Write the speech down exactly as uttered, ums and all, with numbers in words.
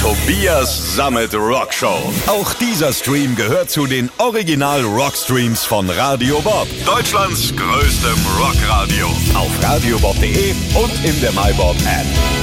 Tobias Sammet Rockshow. Auch dieser Stream gehört zu den Original Rockstreams von Radio Bob. Deutschlands größtem Rockradio. Auf radiobob punkt de und in der MyBob App.